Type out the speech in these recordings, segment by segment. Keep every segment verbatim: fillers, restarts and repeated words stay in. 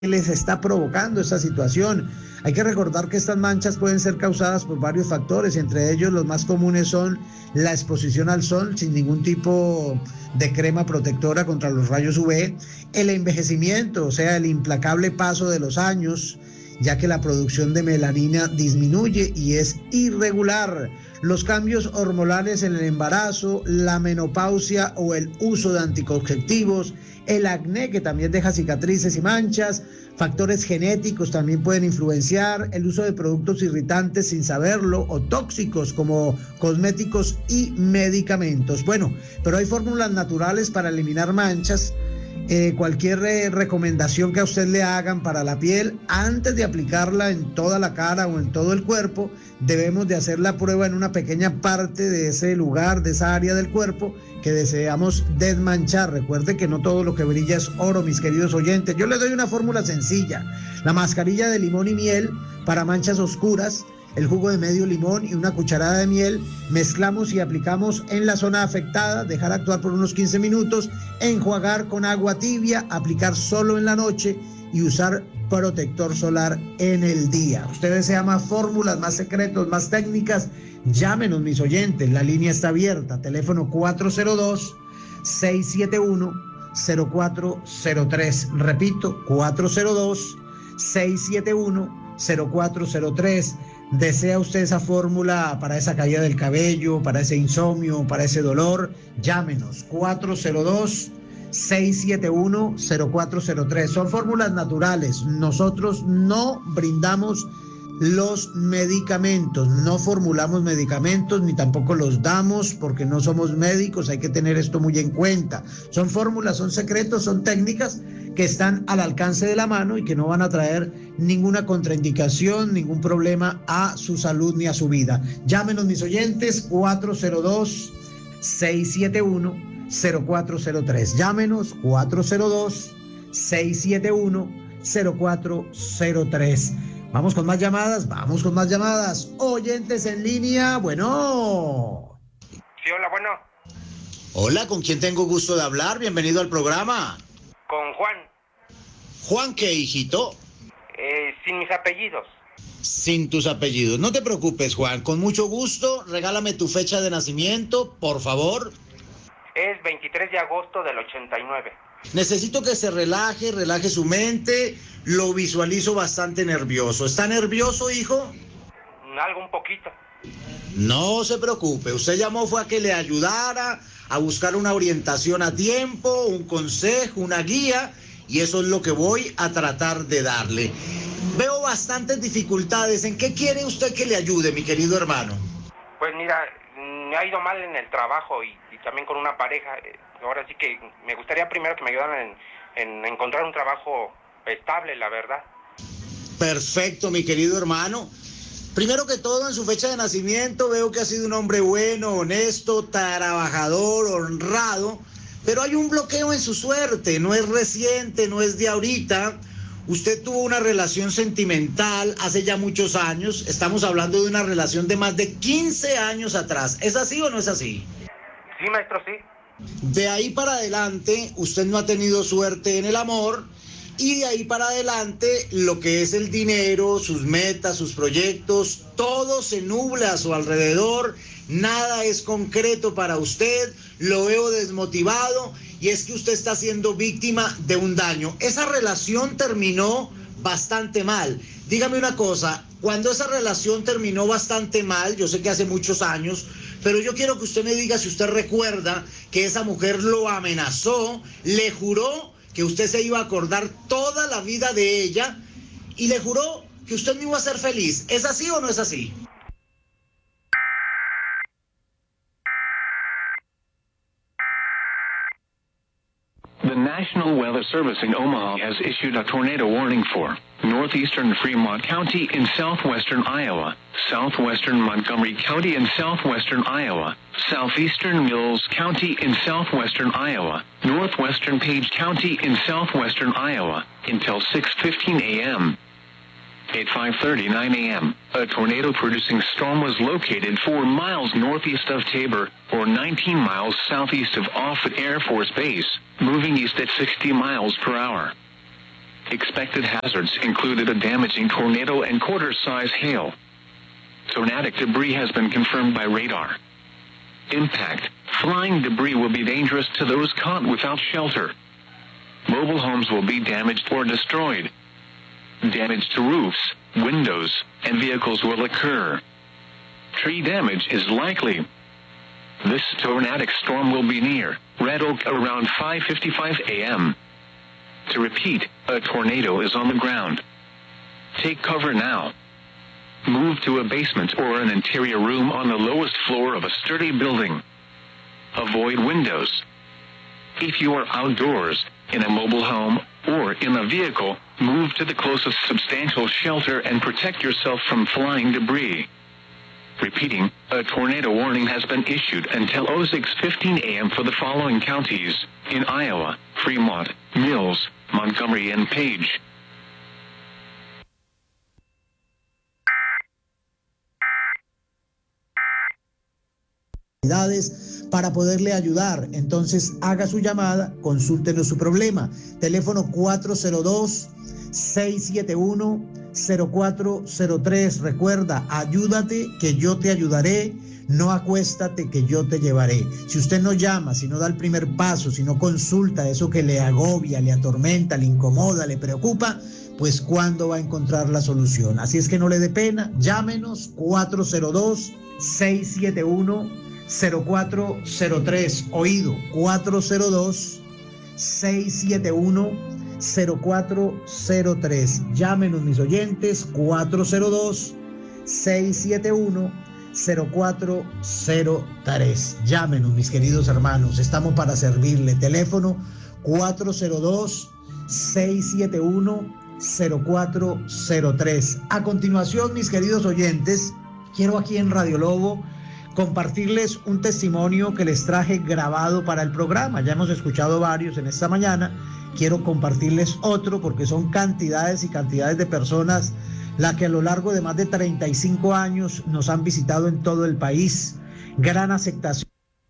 les está provocando esta situación. Hay que recordar que estas manchas pueden ser causadas por varios factores, entre ellos los más comunes son la exposición al sol sin ningún tipo de crema protectora contra los rayos U V, el envejecimiento, o sea, el implacable paso de los años, ya que la producción de melanina disminuye y es irregular, los cambios hormonales en el embarazo, la menopausia o el uso de anticonceptivos, el acné, que también deja cicatrices y manchas, factores genéticos también pueden influenciar, el uso de productos irritantes sin saberlo o tóxicos como cosméticos y medicamentos. Bueno, pero hay fórmulas naturales para eliminar manchas. Eh, cualquier eh, recomendación que a usted le hagan para la piel, antes de aplicarla en toda la cara o en todo el cuerpo, debemos de hacer la prueba en una pequeña parte de ese lugar, de esa área del cuerpo que deseamos desmanchar. Recuerde que no todo lo que brilla es oro, mis queridos oyentes. Yo les doy una fórmula sencilla: la mascarilla de limón y miel para manchas oscuras, el jugo de medio limón y una cucharada de miel, mezclamos y aplicamos en la zona afectada, dejar actuar por unos quince minutos, enjuagar con agua tibia, aplicar solo en la noche y usar protector solar en el día. ¿Usted desea más fórmulas, más secretos, más técnicas? Llámenos, mis oyentes, la línea está abierta, teléfono cuatro cero dos, seis siete uno, cero cuatro cero tres, repito, cuatro cero dos, seis siete uno, cero cuatro cero tres. ¿Desea usted esa fórmula para esa caída del cabello, para ese insomnio, para ese dolor? Llámenos, cuatro cero dos, seis siete uno, cero cuatro cero tres. Son fórmulas naturales. Nosotros no brindamos los medicamentos, no formulamos medicamentos ni tampoco los damos porque no somos médicos. Hay que tener esto muy en cuenta. Son fórmulas, son secretos, son técnicas que están al alcance de la mano y que no van a traer ninguna contraindicación, ningún problema a su salud ni a su vida. Llámenos, mis oyentes, cuatro cero dos, seis siete uno, cero cuatro cero tres. Llámenos, cuatro cero dos, seis siete uno, cero cuatro cero tres. Vamos con más llamadas, vamos con más llamadas. Oyentes en línea, bueno. Sí, hola, bueno. Hola, ¿con quién tengo gusto de hablar? Bienvenido al programa. Con Juan. ¿Juan qué, hijito? Eh, sin mis apellidos. Sin tus apellidos. No te preocupes, Juan. Con mucho gusto, regálame tu fecha de nacimiento, por favor. Es veintitrés de agosto del ochenta y nueve. Necesito que se relaje, relaje su mente. Lo visualizo bastante nervioso. ¿Está nervioso, hijo? Algo un poquito. No se preocupe. Usted llamó fue a que le ayudara a buscar una orientación a tiempo, un consejo, una guía, y eso es lo que voy a tratar de darle. Veo bastantes dificultades. ¿En qué quiere usted que le ayude, mi querido hermano? Pues mira, me ha ido mal en el trabajo y, y también con una pareja. Ahora sí que me gustaría primero que me ayudaran en, en encontrar un trabajo estable, la verdad. Perfecto, mi querido hermano. Primero que todo, en su fecha de nacimiento veo que ha sido un hombre bueno, honesto, trabajador, honrado, pero hay un bloqueo en su suerte. No es reciente, no es de ahorita. Usted tuvo una relación sentimental hace ya muchos años. Estamos hablando de una relación de más de quince años atrás. ¿Es así o no es así? Sí, maestro, sí. De ahí para adelante, usted no ha tenido suerte en el amor. Y de ahí para adelante, lo que es el dinero, sus metas, sus proyectos, todo se nubla a su alrededor, nada es concreto para usted, lo veo desmotivado y es que usted está siendo víctima de un daño. Esa relación terminó bastante mal. Dígame una cosa, cuando esa relación terminó bastante mal, yo sé que hace muchos años, pero yo quiero que usted me diga si usted recuerda que esa mujer lo amenazó, le juró que usted se iba a acordar toda la vida de ella y le juró que usted no iba a ser feliz. ¿Es así o no es así? The National Weather Service in Omaha has issued a tornado warning for northeastern Fremont County in southwestern Iowa, southwestern Montgomery County in southwestern Iowa, southeastern Mills County in southwestern Iowa, northwestern Page County in southwestern Iowa, until six fifteen a.m. At five thirty-nine a.m., a tornado-producing storm was located four miles northeast of Tabor, or nineteen miles southeast of Offutt Air Force Base, moving east at sixty miles per hour. Expected hazards included a damaging tornado and quarter-size hail. Tornadic debris has been confirmed by radar. Impact. Flying debris will be dangerous to those caught without shelter. Mobile homes will be damaged or destroyed. Damage to roofs, windows, and vehicles will occur. Tree damage is likely. This tornadic storm will be near Red Oak around five fifty-five a m To repeat, a tornado is on the ground. Take cover now. Move to a basement or an interior room on the lowest floor of a sturdy building. Avoid windows. If you are outdoors, in a mobile home, or in a vehicle, move to the closest substantial shelter and protect yourself from flying debris. Repeating, a tornado warning has been issued until oh six fifteen a m for the following counties in Iowa: Fremont, Mills, Montgomery, and Page. Para poderle ayudar, entonces haga su llamada, consúltenos su problema. Teléfono cuatro cero dos, seis siete uno, cero cuatro cero tres. Recuerda, ayúdate que yo te ayudaré, no acuéstate que yo te llevaré. Si usted no llama, si no da el primer paso, si no consulta eso que le agobia, le atormenta, le incomoda, le preocupa, pues ¿cuándo va a encontrar la solución? Así es que no le dé pena, llámenos cuatro cero dos, seis siete uno, cero cuatro cero tres. Oído, cuatro cero dos, seis siete uno, cero cuatro cero tres. Llámenos, mis oyentes, cuatro cero dos, seis siete uno, cero cuatro cero tres. Llámenos, mis queridos hermanos, estamos para servirle. Teléfono cuatro cero dos, seis siete uno, cero cuatro cero tres. A continuación, mis queridos oyentes, quiero aquí en Radio Lobo compartirles un testimonio que les traje grabado para el programa. Ya hemos escuchado varios en esta mañana. Quiero compartirles otro porque son cantidades y cantidades de personas las que a lo largo de más de treinta y cinco años nos han visitado en todo el país. Gran aceptación.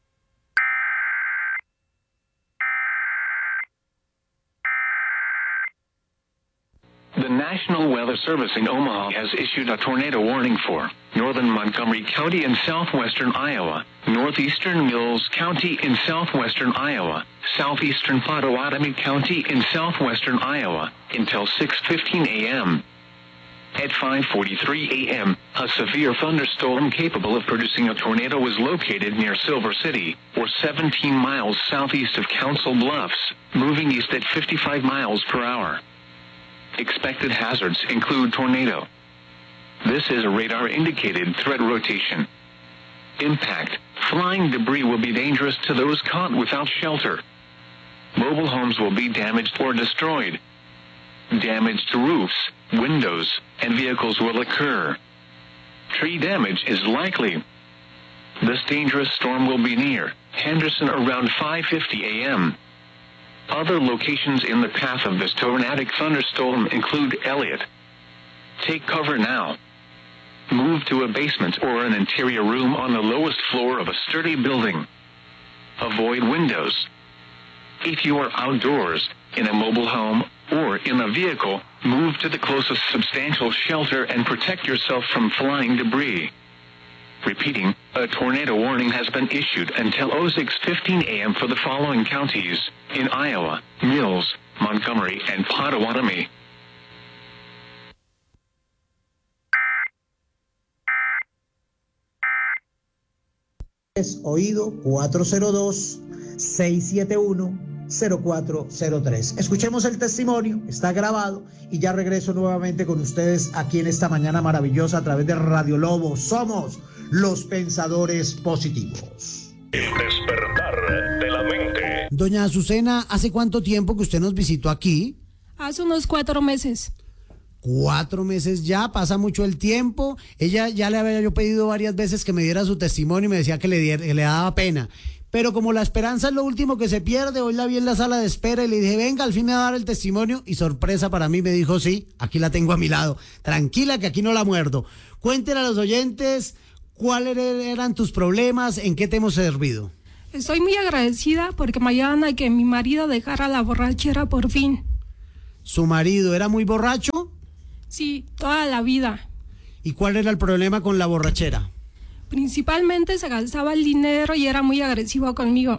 The National Weather Service in Omaha has issued a tornado warning for northern Montgomery County in southwestern Iowa, northeastern Mills County in southwestern Iowa, southeastern Pottawatomie County in southwestern Iowa until six fifteen a m At five forty-three a m, a severe thunderstorm capable of producing a tornado was located near Silver City, or seventeen miles southeast of Council Bluffs, moving east at fifty-five miles per hour. Expected hazards include tornado. This is a radar-indicated threat rotation. Impact. Flying debris will be dangerous to those caught without shelter. Mobile homes will be damaged or destroyed. Damage to roofs, windows, and vehicles will occur. Tree damage is likely. This dangerous storm will be near Henderson around five fifty a m Other locations in the path of this tornadic thunderstorm include Elliott. Take cover now. Move to a basement or an interior room on the lowest floor of a sturdy building. Avoid windows. If you are outdoors, in a mobile home, or in a vehicle, move to the closest substantial shelter and protect yourself from flying debris. Repeating, a tornado warning has been issued until oh six fifteen a m for the following counties in Iowa: Mills, Montgomery, and Pottawatomie. Oído cuatro cero dos, seis siete uno, cero cuatro cero tres. Escuchemos el testimonio, está grabado y ya regreso nuevamente con ustedes aquí en esta mañana maravillosa a través de Radio Lobo. Somos los pensadores positivos. El despertar de la mente. Doña Azucena, ¿hace cuánto tiempo que usted nos visitó aquí? Hace unos cuatro meses. Cuatro meses ya, pasa mucho el tiempo. Ella ya le había yo pedido varias veces que me diera su testimonio y me decía que le, diera, que le daba pena. Pero como la esperanza es lo último que se pierde, hoy la vi en la sala de espera y le dije, venga, al fin me va a dar el testimonio. Y sorpresa para mí me dijo, sí, aquí la tengo a mi lado. Tranquila que aquí no la muerdo. Cuéntenle a los oyentes cuáles eran tus problemas, en qué te hemos servido. Estoy muy agradecida porque mañana que mi marido dejara la borrachera por fin. ¿Su marido era muy borracho? Sí, toda la vida. ¿Y cuál era el problema con la borrachera? Principalmente se gastaba el dinero y era muy agresivo conmigo.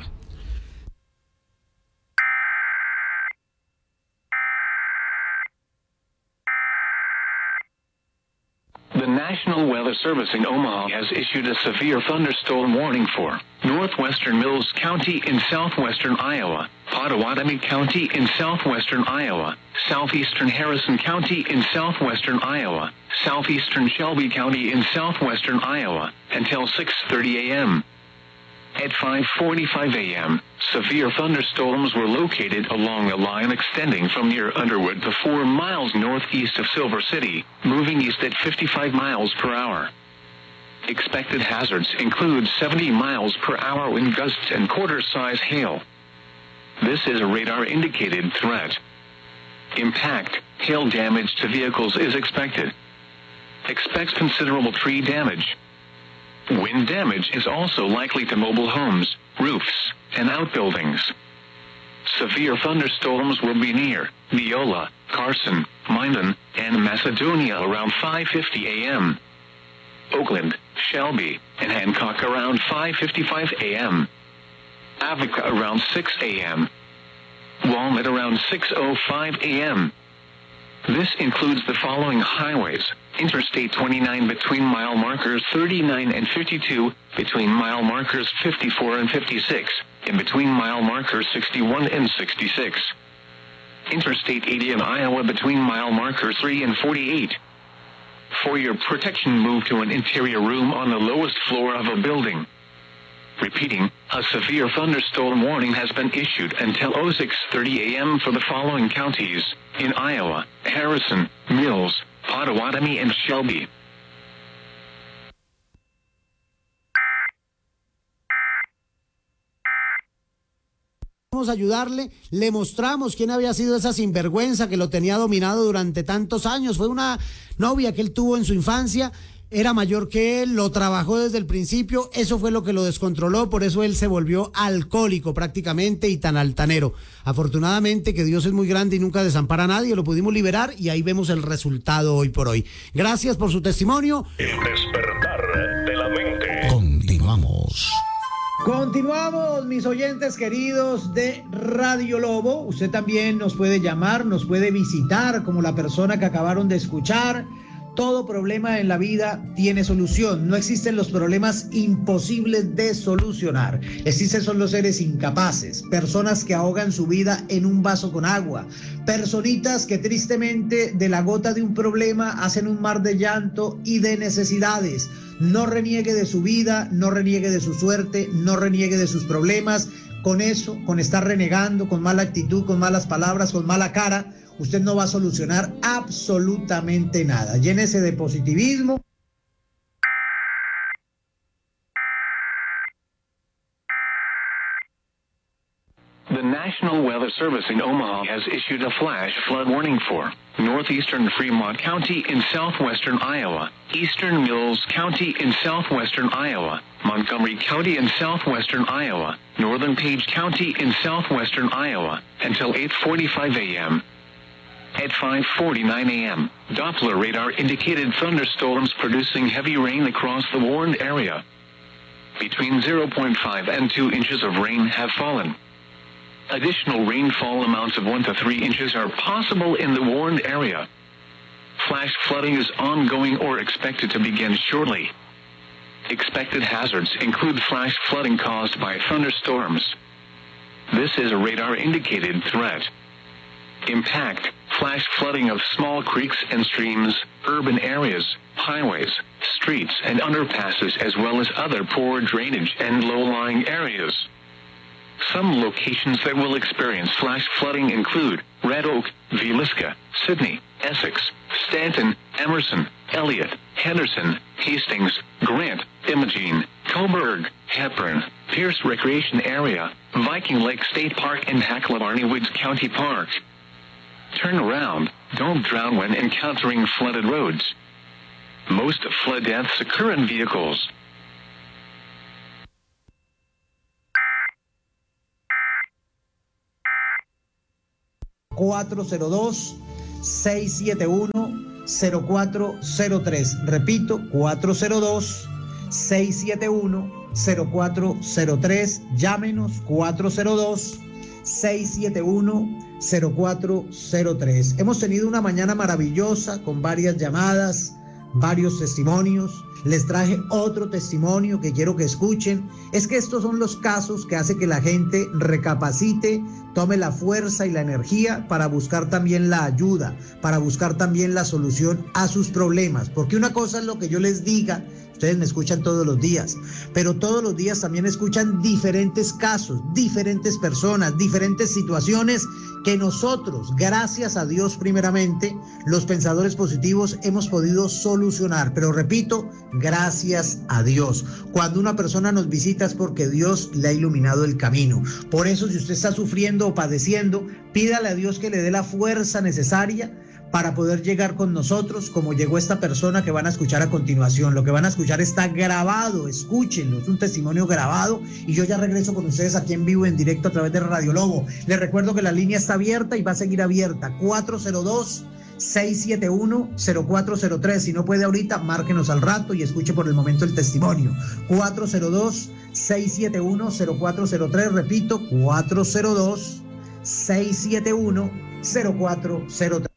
The National Weather Service in Omaha has issued a severe thunderstorm warning for northwestern Mills County in southwestern Iowa, Pottawatomie County in southwestern Iowa, southeastern Harrison County in southwestern Iowa, southeastern Shelby County in southwestern Iowa, until six thirty a.m. At five forty-five a.m., severe thunderstorms were located along a line extending from near Underwood to four miles northeast of Silver City, moving east at fifty-five miles per hour. Expected hazards include seventy miles per hour wind gusts and quarter-size hail. This is a radar-indicated threat. Impact, hail damage to vehicles is expected. Expect considerable tree damage. Wind damage is also likely to mobile homes, roofs, and outbuildings. Severe thunderstorms will be near Neola, Carson, Minden, and Macedonia around five fifty a.m. Oakland, Shelby, and Hancock around five fifty-five a.m. Avica around six a.m. Walnut around six oh five a.m. This includes the following highways: Interstate twenty-nine between mile markers thirty-nine and fifty-two, between mile markers fifty-four and fifty-six, and between mile markers sixty-one and sixty-six. Interstate eighty in Iowa between mile markers three and forty-eight. For your protection, move to an interior room on the lowest floor of a building. Repeating, a severe thunderstorm warning has been issued until oh six thirty a.m. for the following counties in Iowa: Harrison, Mills, Pottawatomie, and Shelby. Vamos a ayudarle, le mostramos quién había sido esa sinvergüenza que lo tenía dominado durante tantos años. Fue una novia que él tuvo en su infancia, era mayor que él, lo trabajó desde el principio, eso fue lo que lo descontroló, por eso él se volvió alcohólico prácticamente y tan altanero. Afortunadamente, que Dios es muy grande y nunca desampara a nadie, lo pudimos liberar y ahí vemos el resultado hoy por hoy. Gracias por su testimonio. El despertar de la mente. Continuamos. Continuamos, mis oyentes queridos de Radio Lobo. Usted también nos puede llamar, nos puede visitar como la persona que acabaron de escuchar. Todo problema en la vida tiene solución. No existen los problemas imposibles de solucionar. Existen son los seres incapaces, personas que ahogan su vida en un vaso con agua, personitas que tristemente de la gota de un problema hacen un mar de llanto y de necesidades. No reniegue de su vida, no reniegue de su suerte, no reniegue de sus problemas. Con eso, con estar renegando, con mala actitud, con malas palabras, con mala cara, usted no va a solucionar absolutamente nada. Llénese de positivismo. The National Weather Service in Omaha has issued a flash flood warning for northeastern Fremont County in southwestern Iowa, eastern Mills County in southwestern Iowa, Montgomery County in southwestern Iowa, northern Page County in southwestern Iowa, until eight forty-five a.m. At five forty-nine a.m., Doppler radar indicated thunderstorms producing heavy rain across the warned area. Between zero point five and two inches of rain have fallen. Additional rainfall amounts of one to three inches are possible in the warned area. Flash flooding is ongoing or expected to begin shortly. Expected hazards include flash flooding caused by thunderstorms. This is a radar-indicated threat. Impact, flash flooding of small creeks and streams, urban areas, highways, streets, and underpasses, as well as other poor drainage and low-lying areas. Some locations that will experience flash flooding include Red Oak, Villisca, Sydney, Essex, Stanton, Emerson, Elliott, Henderson, Hastings, Grant, Imogene, Coburg, Hepburn, Pierce Recreation Area, Viking Lake State Park, and Hacklebarney Woods County Park. Turn around, don't drown when encountering flooded roads. Most flood deaths occur in vehicles. cuatro cero dos, seis siete uno, cero cuatro cero tres. Repito, cuatro cero dos, seis siete uno, cero cuatro cero tres. Llámenos cuatro cero dos, seis siete uno, cero cuatro cero tres. Hemos tenido una mañana maravillosa con varias llamadas, varios testimonios. Les traje otro testimonio que quiero que escuchen. Es que estos son los casos que hace que la gente recapacite, tome la fuerza y la energía para buscar también la ayuda, para buscar también la solución a sus problemas. Porque una cosa es lo que yo les diga, ustedes me escuchan todos los días, pero todos los días también escuchan diferentes casos, diferentes personas, diferentes situaciones que nosotros, gracias a Dios primeramente, los pensadores positivos hemos podido solucionar. Pero repito, gracias a Dios. Cuando una persona nos visita es porque Dios le ha iluminado el camino. Por eso, si usted está sufriendo o padeciendo, pídale a Dios que le dé la fuerza necesaria para poder llegar con nosotros, como llegó esta persona que van a escuchar a continuación. Lo que van a escuchar está grabado, escúchenlo, es un testimonio grabado, y yo ya regreso con ustedes aquí en vivo, en directo a través de Radio Lobo. Les recuerdo que la línea está abierta y va a seguir abierta, cuatro cero dos, seis siete uno, cero cuatro cero tres. Si no puede ahorita, márquenos al rato y escuche por el momento el testimonio. cuatro cero dos, seis siete uno, cero cuatro cero tres. Repito, cuatro cero dos, seis siete uno, cero cuatro cero tres.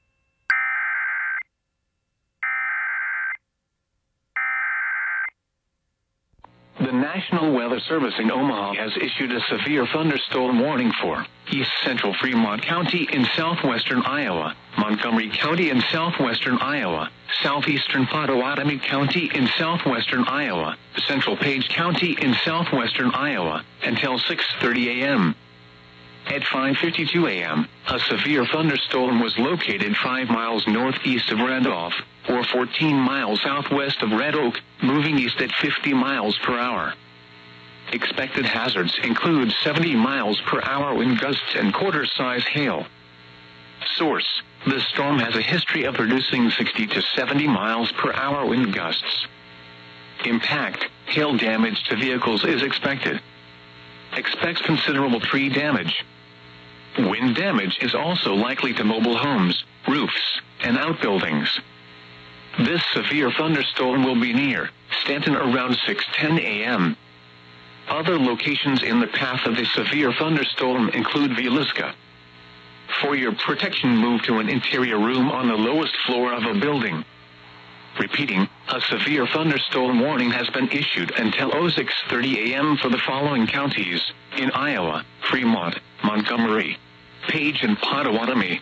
The National Weather Service in Omaha has issued a severe thunderstorm warning for East Central Fremont County in southwestern Iowa, Montgomery County in southwestern Iowa, southeastern Pottawatomie County in southwestern Iowa, Central Page County in southwestern Iowa, until six thirty a.m. At five fifty-two a.m., a severe thunderstorm was located five miles northeast of Randolph, or fourteen miles southwest of Red Oak, moving east at fifty miles per hour. Expected hazards include seventy miles per hour wind gusts and quarter-size hail. Source: the storm has a history of producing sixty to seventy miles per hour wind gusts. Impact: hail damage to vehicles is expected. Expects considerable tree damage. Wind damage is also likely to mobile homes, roofs, and outbuildings. This severe thunderstorm will be near Stanton around six ten a.m. Other locations in the path of the severe thunderstorm include Villisca. For your protection, move to an interior room on the lowest floor of a building. Repeating, a severe thunderstorm warning has been issued until six thirty a.m. for the following counties in Iowa: Fremont, Montgomery, Page, and Pottawatomie.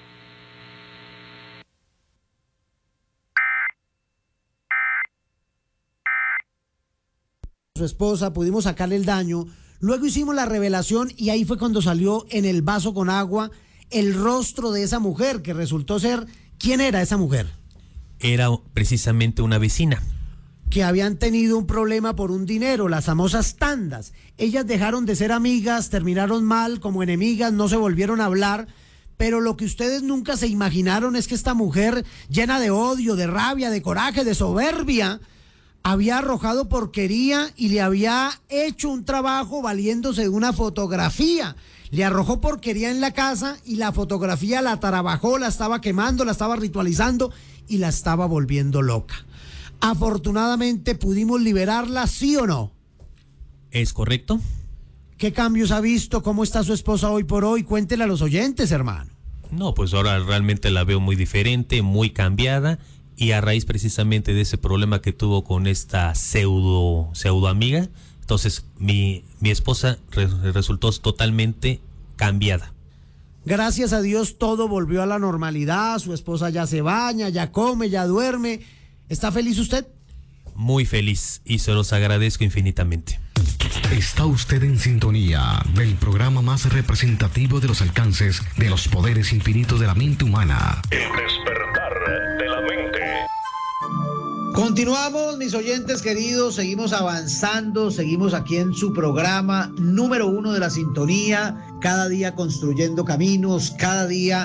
Su esposa, pudimos sacarle el daño, luego hicimos la revelación y ahí fue cuando salió en el vaso con agua el rostro de esa mujer, que resultó ser, ¿quién era esa mujer? Era precisamente una vecina. Que habían tenido un problema por un dinero, las famosas tandas. Ellas dejaron de ser amigas, terminaron mal como enemigas, no se volvieron a hablar, pero lo que ustedes nunca se imaginaron es que esta mujer, llena de odio, de rabia, de coraje, de soberbia, había arrojado porquería y le había hecho un trabajo valiéndose de una fotografía. Le arrojó porquería en la casa y la fotografía la trabajó, la estaba quemando, la estaba ritualizando y la estaba volviendo loca. Afortunadamente pudimos liberarla, ¿sí o no? ¿Es correcto? ¿Qué cambios ha visto? ¿Cómo está su esposa hoy por hoy? Cuéntele a los oyentes, hermano. No, pues ahora realmente la veo muy diferente, muy cambiada, y a raíz precisamente de ese problema que tuvo con esta pseudo, pseudo amiga, entonces mi, mi esposa re, resultó totalmente cambiada. Gracias a Dios todo volvió a la normalidad, su esposa ya se baña, ya come, ya duerme. ¿Está feliz usted? Muy feliz y se los agradezco infinitamente. Está usted en sintonía del programa más representativo de los alcances de los poderes infinitos de la mente humana. El despertar de la mente. Continuamos, mis oyentes queridos, seguimos avanzando, seguimos aquí en su programa número uno de la sintonía, cada día construyendo caminos, cada día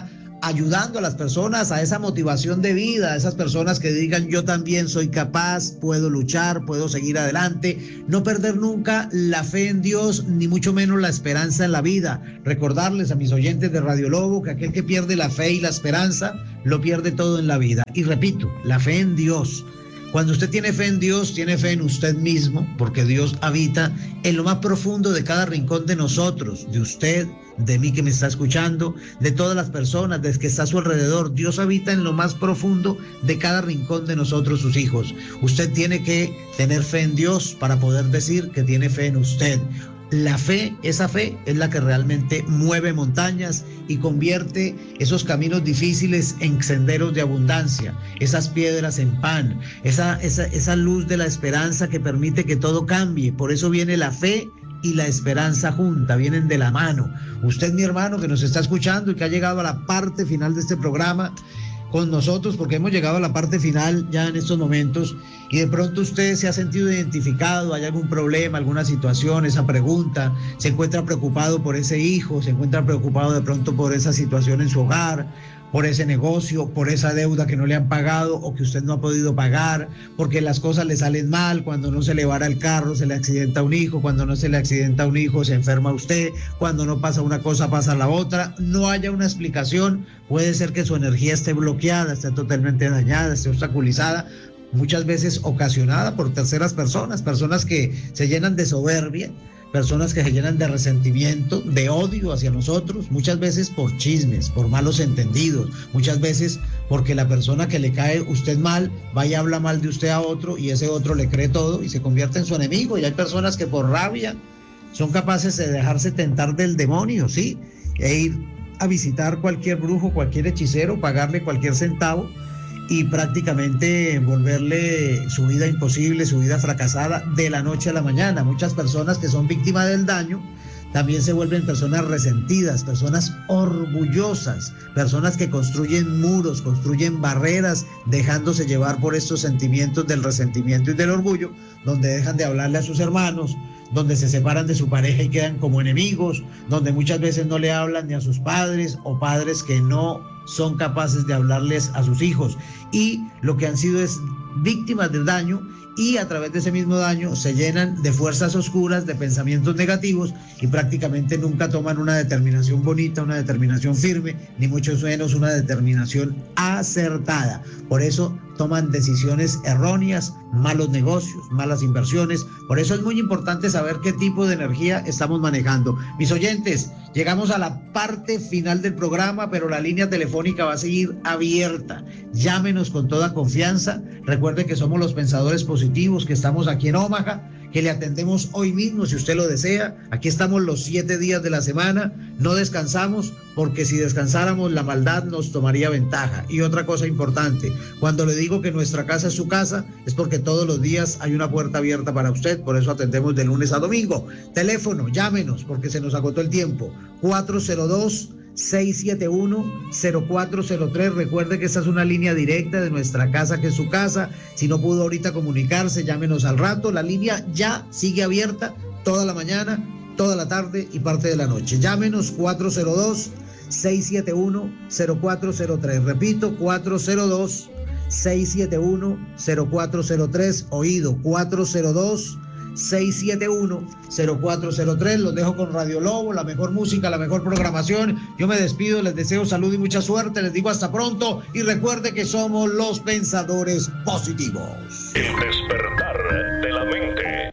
ayudando a las personas a esa motivación de vida, a esas personas que digan yo también soy capaz, puedo luchar, puedo seguir adelante, no perder nunca la fe en Dios, ni mucho menos la esperanza en la vida. Recordarles a mis oyentes de Radio Lobo que aquel que pierde la fe y la esperanza, lo pierde todo en la vida. Y repito, la fe en Dios. Cuando usted tiene fe en Dios, tiene fe en usted mismo, porque Dios habita en lo más profundo de cada rincón de nosotros, de usted, de mí que me está escuchando, de todas las personas, de que está a su alrededor. Dios habita en lo más profundo de cada rincón de nosotros, sus hijos. Usted tiene que tener fe en Dios para poder decir que tiene fe en usted. La fe, esa fe es la que realmente mueve montañas y convierte esos caminos difíciles en senderos de abundancia, esas piedras en pan, esa, esa, esa luz de la esperanza que permite que todo cambie. Por eso viene la fe y la esperanza junta, vienen de la mano. Usted, mi hermano, que nos está escuchando y que ha llegado a la parte final de este programa con nosotros, porque hemos llegado a la parte final ya en estos momentos, y de pronto usted se ha sentido identificado, hay algún problema, alguna situación, esa pregunta, se encuentra preocupado por ese hijo, se encuentra preocupado de pronto por esa situación en su hogar, por ese negocio, por esa deuda que no le han pagado o que usted no ha podido pagar, porque las cosas le salen mal, cuando no se le vara el carro, se le accidenta un hijo, cuando no se le accidenta un hijo, se enferma usted, cuando no pasa una cosa, pasa la otra, no haya una explicación, puede ser que su energía esté bloqueada, esté totalmente dañada, esté obstaculizada, muchas veces ocasionada por terceras personas, personas que se llenan de soberbia, personas que se llenan de resentimiento, de odio hacia nosotros, muchas veces por chismes, por malos entendidos, muchas veces porque la persona que le cae usted mal, va y habla mal de usted a otro y ese otro le cree todo y se convierte en su enemigo. Y hay personas que por rabia son capaces de dejarse tentar del demonio, ¿sí? E ir a visitar cualquier brujo, cualquier hechicero, pagarle cualquier centavo y prácticamente volverle su vida imposible, su vida fracasada de la noche a la mañana. Muchas personas que son víctimas del daño también se vuelven personas resentidas, personas orgullosas, personas que construyen muros, construyen barreras, dejándose llevar por estos sentimientos del resentimiento y del orgullo, donde dejan de hablarle a sus hermanos, donde se separan de su pareja y quedan como enemigos, donde muchas veces no le hablan ni a sus padres o padres que no son capaces de hablarles a sus hijos, y lo que han sido es víctimas del daño, y a través de ese mismo daño se llenan de fuerzas oscuras, de pensamientos negativos, y prácticamente nunca toman una determinación bonita, una determinación firme, ni mucho menos una determinación acertada. Por eso toman decisiones erróneas, malos negocios, malas inversiones. Por eso es muy importante saber qué tipo de energía estamos manejando. Mis oyentes, llegamos a la parte final del programa, pero la línea telefónica va a seguir abierta. Llámenos con toda confianza. Recuerde que somos los pensadores positivos, que estamos aquí en Omaha, que le atendemos hoy mismo si usted lo desea. Aquí estamos los siete días de la semana, no descansamos, porque si descansáramos la maldad nos tomaría ventaja. Y otra cosa importante, cuando le digo que nuestra casa es su casa, es porque todos los días hay una puerta abierta para usted, por eso atendemos de lunes a domingo. Teléfono, llámenos, porque se nos agotó el tiempo, cuatro cero dos, seis siete uno, cero cuatro cero tres. Recuerde que esta es una línea directa de nuestra casa, que es su casa. Si no pudo ahorita comunicarse, llámenos al rato. La línea ya sigue abierta toda la mañana, toda la tarde y parte de la noche. Llámenos cuatro cero dos, seis siete uno, cero cuatro cero tres. Repito, cuatro cero dos, seis siete uno, cero cuatro cero tres. Oído, cuatro cero dos, seis siete uno, cero cuatro cero tres. Los dejo con Radio Lobo, la mejor música, la mejor programación. Yo me despido, les deseo salud y mucha suerte, les digo hasta pronto, y recuerde que somos los pensadores positivos. El despertar de la mente.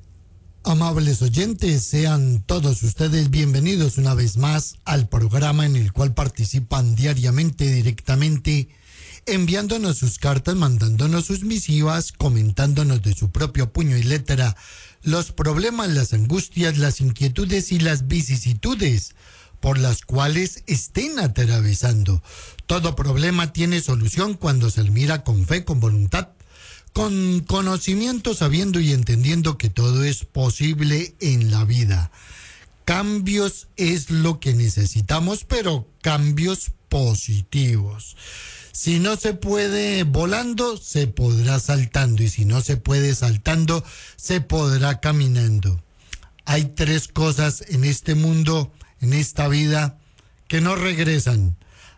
Amables oyentes, sean todos ustedes bienvenidos una vez más al programa en el cual participan diariamente, directamente, enviándonos sus cartas, mandándonos sus misivas, comentándonos de su propio puño y letra los problemas, las angustias, las inquietudes y las vicisitudes por las cuales estén atravesando. Todo problema tiene solución cuando se mira con fe, con voluntad, con conocimiento, sabiendo y entendiendo que todo es posible en la vida. Cambios es lo que necesitamos, pero cambios positivos. Si no se puede volando, se podrá saltando, y si no se puede saltando, se podrá caminando. Hay tres cosas en este mundo, en esta vida, que no regresan: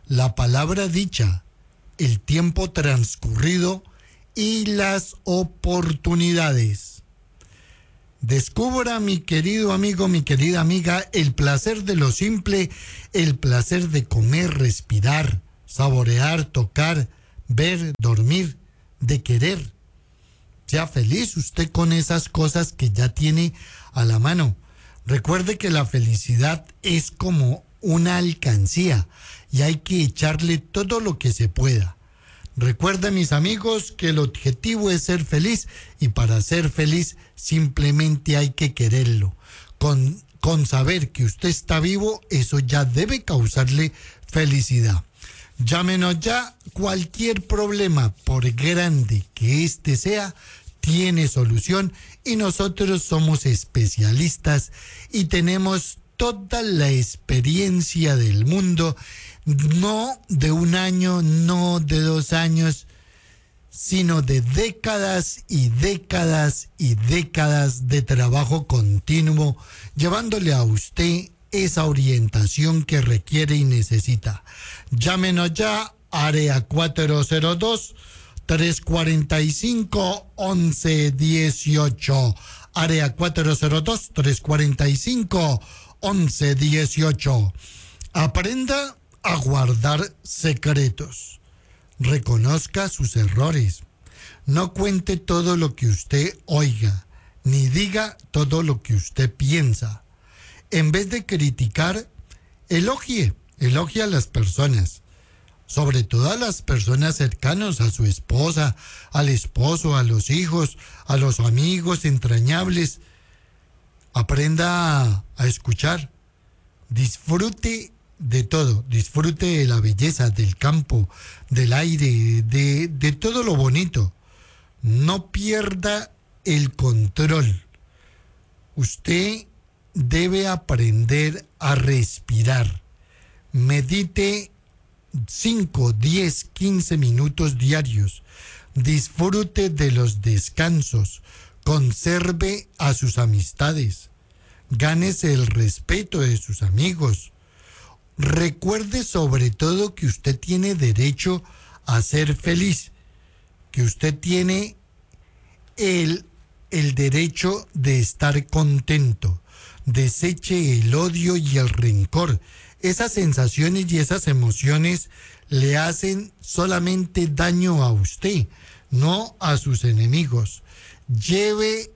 la palabra dicha, el tiempo transcurrido y las oportunidades. Descubra, mi querido amigo, mi querida amiga, el placer de lo simple, el placer de comer, respirar, saborear, tocar, ver, dormir, de querer. Sea feliz usted con esas cosas que ya tiene a la mano. Recuerde que la felicidad es como una alcancía y hay que echarle todo lo que se pueda. Recuerden, mis amigos, que el objetivo es ser feliz y para ser feliz simplemente hay que quererlo. Con, con saber que usted está vivo, eso ya debe causarle felicidad. Llámenos ya, cualquier problema, por grande que éste sea, tiene solución y nosotros somos especialistas y tenemos toda la experiencia del mundo, no de un año, no de dos años, sino de décadas y décadas y décadas de trabajo continuo, llevándole a usted esa orientación que requiere y necesita. Llámenos ya, área cuatro cero dos, tres cuatro cinco, once dieciocho, área cuatro cero dos, tres cuatro cinco, once dieciocho. Aprenda a guardar secretos. Reconozca sus errores. No cuente todo lo que usted oiga, ni diga todo lo que usted piensa. En vez de criticar, elogie, elogie a las personas, sobre todo a las personas cercanas, a su esposa, al esposo, a los hijos, a los amigos entrañables. Aprenda a, a escuchar, disfrute de todo, disfrute de la belleza, del campo, del aire, de, de todo lo bonito. No pierda el control. Usted debe aprender a respirar. Medite cinco, diez, quince minutos diarios. Disfrute de los descansos. Conserve a sus amistades. Gánese el respeto de sus amigos. Recuerde sobre todo que usted tiene derecho a ser feliz, que usted tiene el, el derecho de estar contento. Deseche el odio y el rencor. Esas sensaciones y esas emociones le hacen solamente daño a usted, no a sus enemigos. Lleve,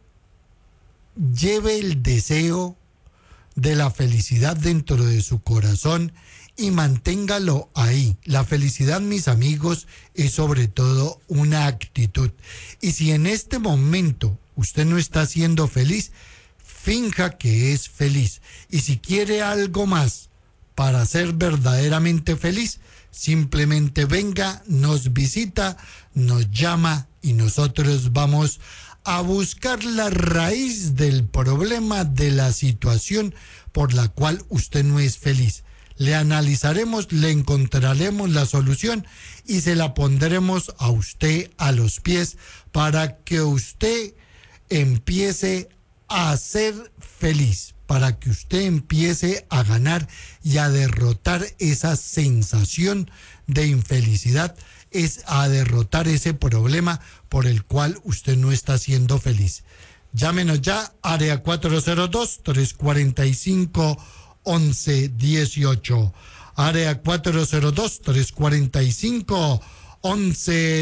lleve el deseo de la felicidad dentro de su corazón y manténgalo ahí. La felicidad, mis amigos, es sobre todo una actitud. Y si en este momento usted no está siendo feliz, finja que es feliz. Y si quiere algo más para ser verdaderamente feliz, simplemente venga, nos visita, nos llama y nosotros vamos a buscar la raíz del problema, de la situación por la cual usted no es feliz. Le analizaremos, le encontraremos la solución y se la pondremos a usted a los pies para que usted empiece a ser feliz, para que usted empiece a ganar y a derrotar esa sensación de infelicidad, es a derrotar ese problema por el cual usted no está siendo feliz. Llámenos ya, área cuatro cero dos, tres cuatro cinco, once dieciocho. Área cuatro cero dos, tres cuatro cinco, once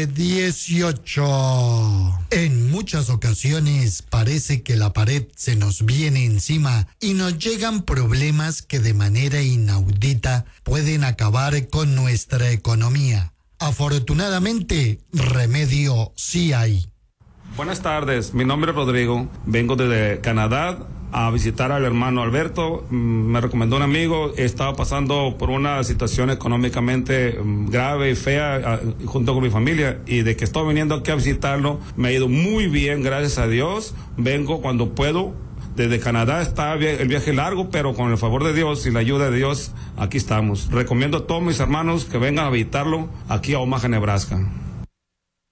dieciocho. En muchas ocasiones parece que la pared se nos viene encima y nos llegan problemas que de manera inaudita pueden acabar con nuestra economía. Afortunadamente, remedio sí hay. Buenas tardes, mi nombre es Rodrigo, vengo desde Canadá a visitar al hermano Alberto. Me recomendó un amigo, estaba pasando por una situación económicamente grave y fea junto con mi familia, y de que estoy viniendo aquí a visitarlo me ha ido muy bien, gracias a Dios. Vengo cuando puedo. Desde Canadá está el viaje largo, pero con el favor de Dios y la ayuda de Dios, aquí estamos. Recomiendo a todos mis hermanos que vengan a visitarlo aquí a Omaha, Nebraska.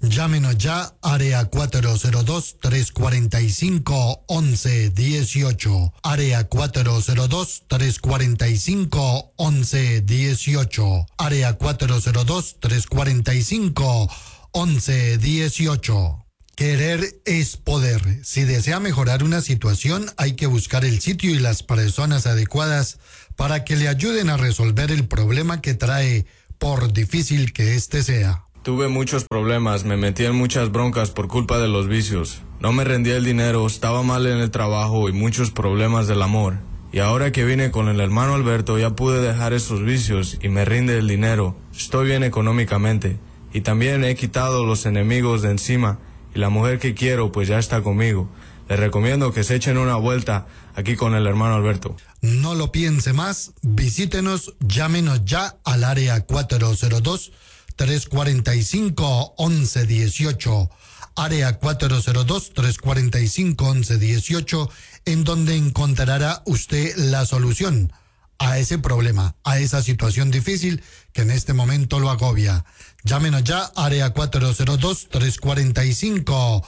Llámenos ya, área cuatro cero dos, tres cuatro cinco, once dieciocho. Área cuatro cero dos, tres cuatro cinco, once dieciocho. Área cuatro cero dos, tres cuatro cinco, once dieciocho. Querer es poder. Si desea mejorar una situación, hay que buscar el sitio y las personas adecuadas para que le ayuden a resolver el problema que trae, por difícil que éste sea. Tuve muchos problemas, me metí en muchas broncas por culpa de los vicios. No me rendía el dinero, estaba mal en el trabajo y muchos problemas del amor. Y ahora que vine con el hermano Alberto ya pude dejar esos vicios y me rinde el dinero. Estoy bien económicamente. Y también he quitado los enemigos de encima y la mujer que quiero pues ya está conmigo. Les recomiendo que se echen una vuelta aquí con el hermano Alberto. No lo piense más, visítenos, llámenos ya al área cuatro cero dos, tres cuatro cinco, once dieciocho. Área cuatro cero dos, tres cuatro cinco, once dieciocho, en donde encontrará usted la solución a ese problema, a esa situación difícil que en este momento lo agobia. Llámenos ya, área cuatro cero dos, tres cuatro cinco,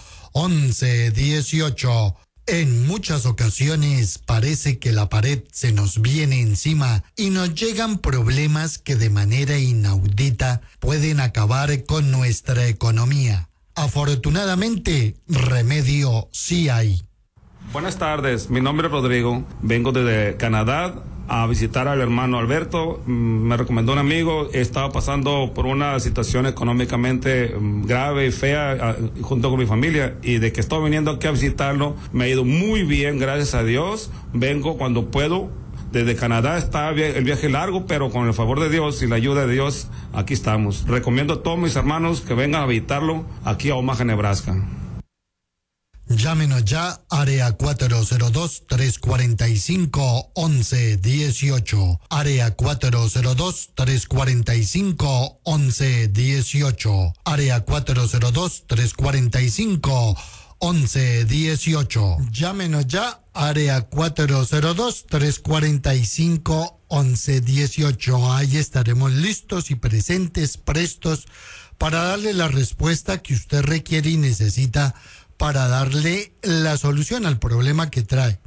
once dieciocho. En muchas ocasiones parece que la pared se nos viene encima y nos llegan problemas que de manera inaudita pueden acabar con nuestra economía. Afortunadamente, remedio sí hay. Buenas tardes, mi nombre es Rodrigo, vengo desde Canadá a visitar al hermano Alberto. Me recomendó un amigo, estaba pasando por una situación económicamente grave y fea junto con mi familia, y de que estoy viniendo aquí a visitarlo me ha ido muy bien, gracias a Dios. Vengo cuando puedo. Desde Canadá está el viaje largo, pero con el favor de Dios y la ayuda de Dios, aquí estamos. Recomiendo a todos mis hermanos que vengan a visitarlo aquí a Omaha, Nebraska. Llámenos ya, área cuatro cero dos, tres cuatro cinco, once dieciocho. Área cuatro cero dos, tres cuatro cinco, once dieciocho. Área cuatro cero dos, tres cuatro cinco, once dieciocho. Llámenos ya, área cuatro cero dos, tres cuatro cinco, once dieciocho. Ahí estaremos listos y presentes, prestos, para darle la respuesta que usted requiere y necesita para darle la solución al problema que trae.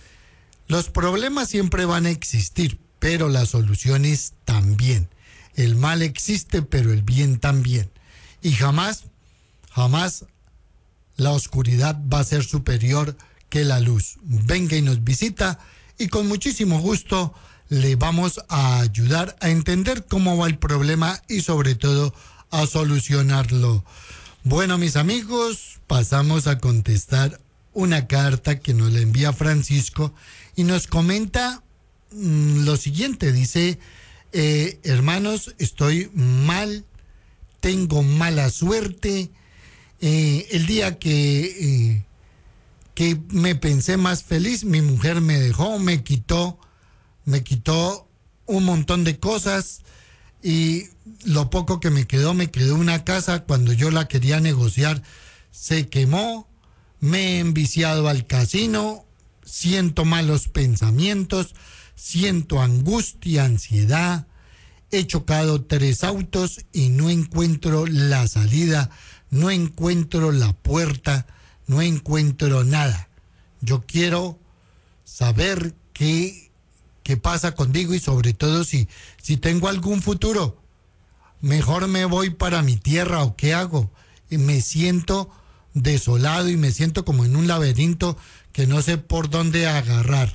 Los problemas siempre van a existir, pero las soluciones también. El mal existe, pero el bien también. Y jamás, jamás la oscuridad va a ser superior que la luz. Venga y nos visita y con muchísimo gusto le vamos a ayudar a entender cómo va el problema y sobre todo a solucionarlo. Bueno, mis amigos, pasamos a contestar una carta que nos la envía Francisco y nos comenta mmm, lo siguiente. Dice, eh, hermanos, estoy mal, tengo mala suerte. Eh, el día que, eh, que me pensé más feliz, mi mujer me dejó, me quitó, me quitó un montón de cosas. Y lo poco que me quedó, me quedó una casa. Cuando yo la quería negociar, se quemó. Me he enviciado al casino. Siento malos pensamientos. Siento angustia, ansiedad. He chocado tres autos y no encuentro la salida. No encuentro la puerta. No encuentro nada. Yo quiero saber qué qué pasa conmigo y sobre todo si, si tengo algún futuro. Mejor me voy para mi tierra o qué hago. Y me siento desolado y me siento como en un laberinto que no sé por dónde agarrar.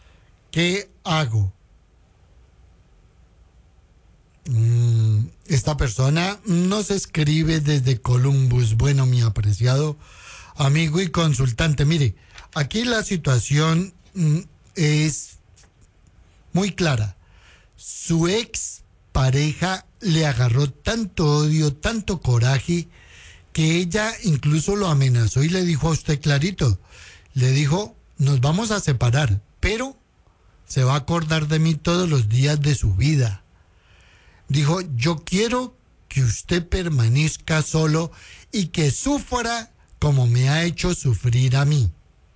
¿Qué hago? Mm, esta persona nos escribe desde Columbus. Bueno, mi apreciado amigo y consultante, mire, aquí la situación mm, es muy clara. Su ex pareja le agarró tanto odio, tanto coraje, que ella incluso lo amenazó y le dijo a usted clarito, le dijo, nos vamos a separar, pero se va a acordar de mí todos los días de su vida. Dijo, yo quiero que usted permanezca solo y que sufra como me ha hecho sufrir a mí.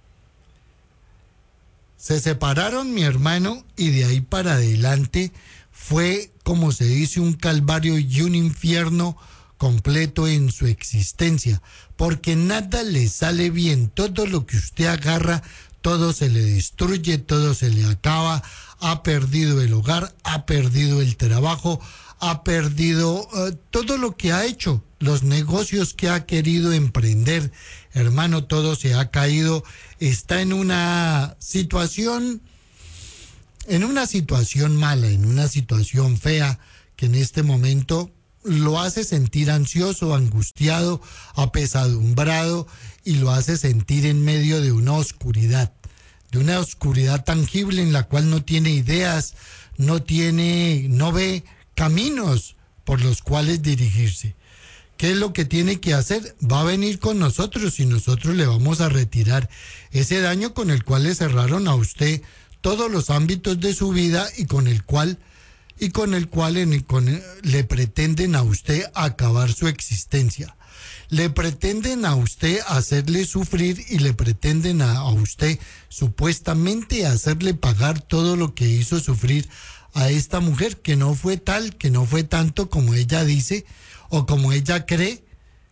Se separaron, mi hermano, y de ahí para adelante fue, como se dice, un calvario y un infierno completo en su existencia, porque nada le sale bien. Todo lo que usted agarra, todo se le destruye, todo se le acaba. Ha perdido el hogar, ha perdido el trabajo, ha perdido uh, todo lo que ha hecho, los negocios que ha querido emprender. Hermano, todo se ha caído. Está en una situación, en una situación mala, en una situación fea, que en este momento lo hace sentir ansioso, angustiado, apesadumbrado, y lo hace sentir en medio de una oscuridad, de una oscuridad tangible en la cual no tiene ideas, no tiene, no ve caminos por los cuales dirigirse. ¿Qué es lo que tiene que hacer? Va a venir con nosotros y nosotros le vamos a retirar ese daño con el cual le cerraron a usted todos los ámbitos de su vida y con el cual y con el cual en el, con, le pretenden a usted acabar su existencia. Le pretenden a usted hacerle sufrir y le pretenden a, a usted supuestamente hacerle pagar todo lo que hizo sufrir a esta mujer, que no fue tal, que no fue tanto como ella dice o como ella cree,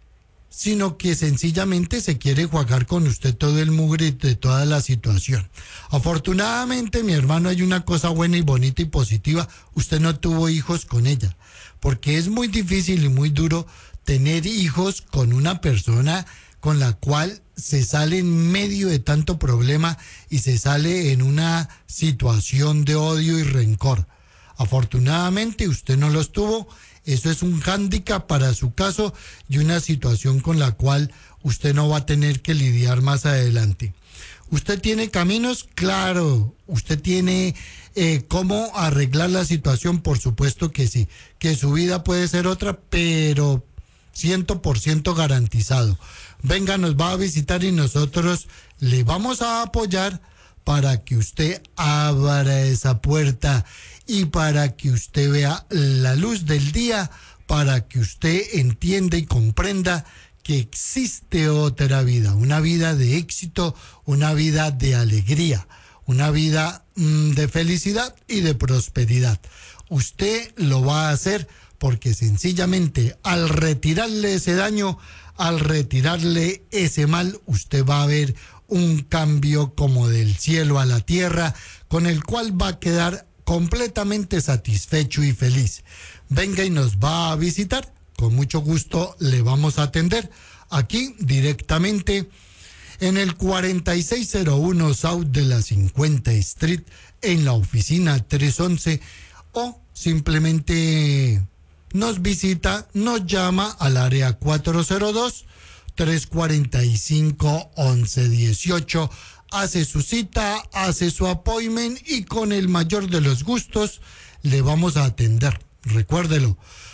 sino que sencillamente se quiere jugar con usted todo el mugre de toda la situación. Afortunadamente, mi hermano, hay una cosa buena y bonita y positiva: usted no tuvo hijos con ella, porque es muy difícil y muy duro tener hijos con una persona con la cual se sale en medio de tanto problema y se sale en una situación de odio y rencor. Afortunadamente usted no los tuvo. Eso es un hándicap para su caso y una situación con la cual usted no va a tener que lidiar más adelante. ¿Usted tiene caminos? Claro. ¿Usted tiene eh, cómo arreglar la situación? Por supuesto que sí. Que su vida puede ser otra, pero cien por ciento garantizado. Venga, nos va a visitar y nosotros le vamos a apoyar para que usted abra esa puerta y para que usted vea la luz del día, para que usted entienda y comprenda que existe otra vida, una vida de éxito, una vida de alegría, una vida mmm, de felicidad y de prosperidad. Usted lo va a hacer porque sencillamente al retirarle ese daño, al retirarle ese mal, usted va a ver un cambio como del cielo a la tierra, con el cual va a quedar completamente satisfecho y feliz. Venga y nos va a visitar, con mucho gusto le vamos a atender aquí directamente en el cuarenta y seis cero uno South de la cincuenta Street, en la oficina trescientos once, o simplemente nos visita, nos llama al área cuatro cero dos, tres cuatro cinco, once dieciocho. Hace su cita, hace su appointment y con el mayor de los gustos le vamos a atender. Recuérdelo,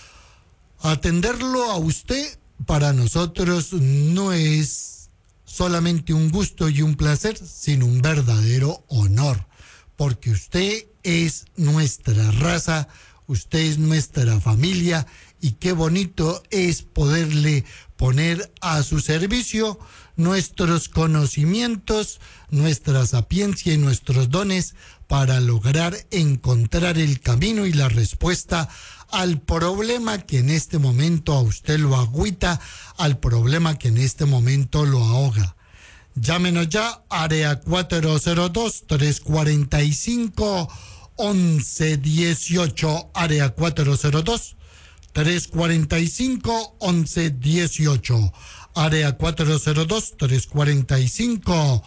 atenderlo a usted para nosotros no es solamente un gusto y un placer, sino un verdadero honor, porque usted es nuestra raza, usted es nuestra familia, y qué bonito es poderle poner a su servicio nuestros conocimientos, nuestra sapiencia y nuestros dones para lograr encontrar el camino y la respuesta al problema que en este momento a usted lo agüita, al problema que en este momento lo ahoga. Llámenos ya, área cuatro cero dos, tres cuatro cinco, once dieciocho, área cuatro cero dos, tres cuatro cinco, once dieciocho, área cuatro cero dos, tres cuatro cinco,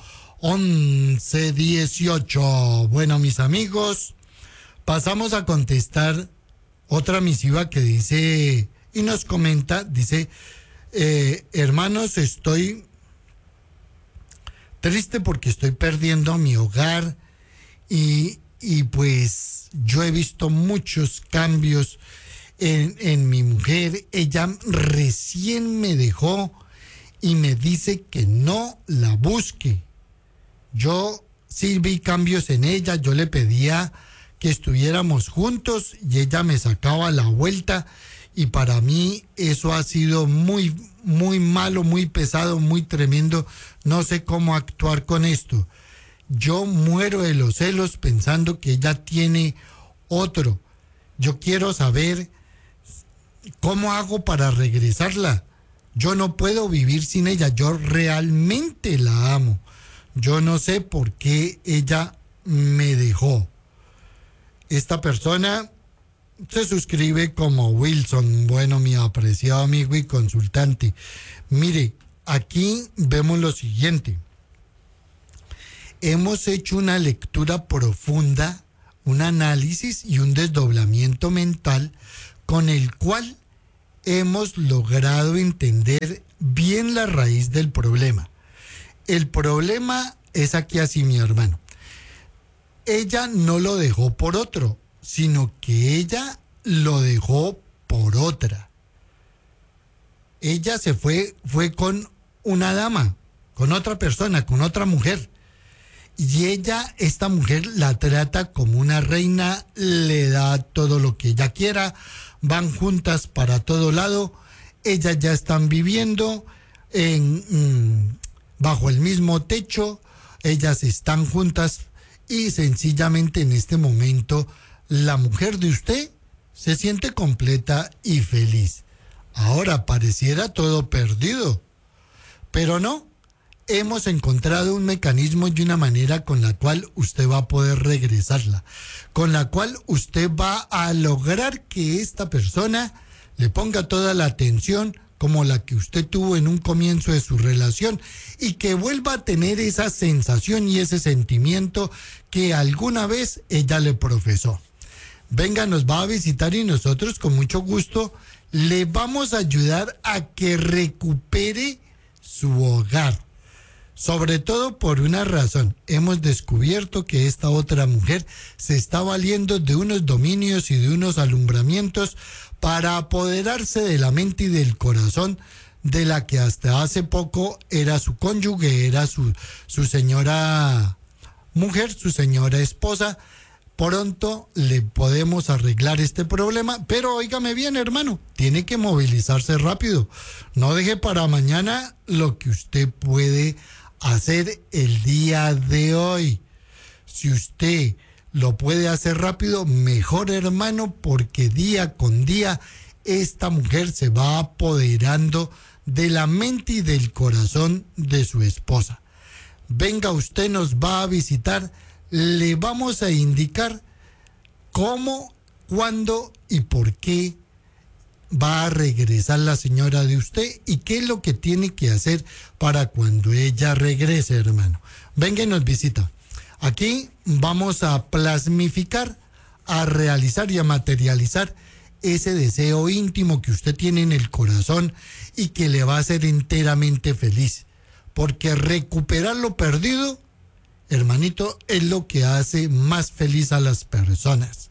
once dieciocho. Bueno, mis amigos, pasamos a contestar otra misiva que dice y nos comenta, dice, eh, hermanos, estoy triste porque estoy perdiendo mi hogar y, y pues yo he visto muchos cambios en, en mi mujer. Ella recién me dejó y me dice que no la busque. Yo sí vi cambios en ella, yo le pedía que estuviéramos juntos y ella me sacaba la vuelta, y para mí eso ha sido muy, muy malo, muy pesado, muy tremendo. No sé cómo actuar con esto. Yo muero de los celos pensando que ella tiene otro. Yo quiero saber ¿cómo hago para regresarla? Yo no puedo vivir sin ella, yo realmente la amo. Yo no sé por qué ella me dejó. Esta persona se suscribe como Wilson. Bueno, mi apreciado amigo y consultante. Mire, aquí vemos lo siguiente. Hemos hecho una lectura profunda, un análisis y un desdoblamiento mental con el cual hemos logrado entender bien la raíz del problema. El problema es aquí así, mi hermano. Ella no lo dejó por otro, sino que ella lo dejó por otra. Ella se fue, fue con una dama, con otra persona, con otra mujer. Y ella, esta mujer, la trata como una reina, le da todo lo que ella quiera, van juntas para todo lado, ellas ya están viviendo en, mmm, bajo el mismo techo, ellas están juntas y sencillamente en este momento la mujer de usted se siente completa y feliz. Ahora pareciera todo perdido, pero no. Hemos encontrado un mecanismo y una manera con la cual usted va a poder regresarla, con la cual usted va a lograr que esta persona le ponga toda la atención como la que usted tuvo en un comienzo de su relación y que vuelva a tener esa sensación y ese sentimiento que alguna vez ella le profesó. Venga, nos va a visitar y nosotros con mucho gusto le vamos a ayudar a que recupere su hogar. Sobre todo por una razón, hemos descubierto que esta otra mujer se está valiendo de unos dominios y de unos alumbramientos para apoderarse de la mente y del corazón de la que hasta hace poco era su cónyuge, era su, su señora mujer, su señora esposa. Pronto le podemos arreglar este problema, pero óigame bien, hermano, tiene que movilizarse rápido. No deje para mañana lo que usted puede hacer el día de hoy. Si usted lo puede hacer rápido, mejor, hermano, porque día con día esta mujer se va apoderando de la mente y del corazón de su esposa. Venga, usted nos va a visitar, le vamos a indicar cómo, cuándo y por qué va a regresar la señora de usted y qué es lo que tiene que hacer para cuando ella regrese, hermano. Venga y nos visita. Aquí vamos a plasmificar, a realizar y a materializar ese deseo íntimo que usted tiene en el corazón y que le va a hacer enteramente feliz. Porque recuperar lo perdido, hermanito, es lo que hace más feliz a las personas.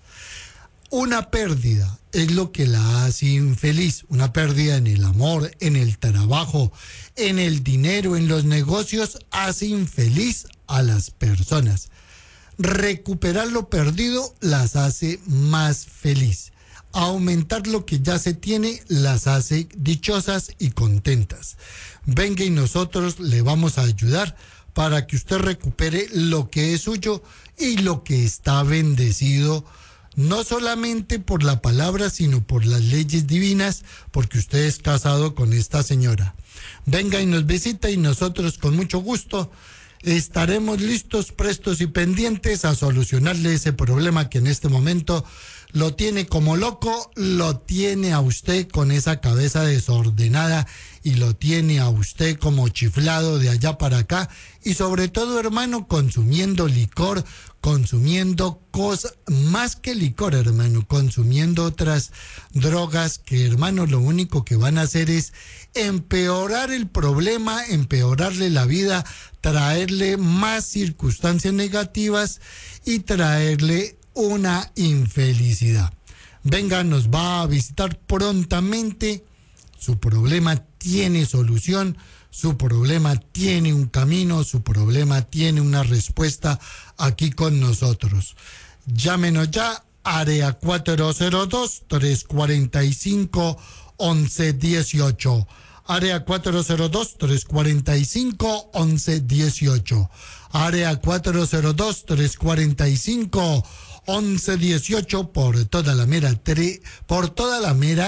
Una pérdida es lo que la hace infeliz, una pérdida en el amor, en el trabajo, en el dinero, en los negocios, hace infeliz a las personas. Recuperar lo perdido las hace más feliz. Aumentar lo que ya se tiene las hace dichosas y contentas. Venga y nosotros le vamos a ayudar para que usted recupere lo que es suyo y lo que está bendecido, no solamente por la palabra, sino por las leyes divinas, porque usted es casado con esta señora. Venga y nos visita y nosotros con mucho gusto estaremos listos, prestos y pendientes a solucionarle ese problema que en este momento lo tiene como loco, lo tiene a usted con esa cabeza desordenada y lo tiene a usted como chiflado de allá para acá y sobre todo, hermano, consumiendo licor, consumiendo cosas, más que licor, hermano, consumiendo otras drogas que, hermano, lo único que van a hacer es empeorar el problema, empeorarle la vida, traerle más circunstancias negativas y traerle una infelicidad. Venga, nos va a visitar prontamente. Su problema tiene solución, su problema tiene un camino, su problema tiene una respuesta aquí con nosotros. Llámenos ya, área cuatro cero dos, tres cuatro cinco, once dieciocho. Área cuatro cero dos, tres cuatro cinco, once dieciocho. Área cuatro cero dos, tres cuatro cinco, once dieciocho por toda la mera tre, por toda la mera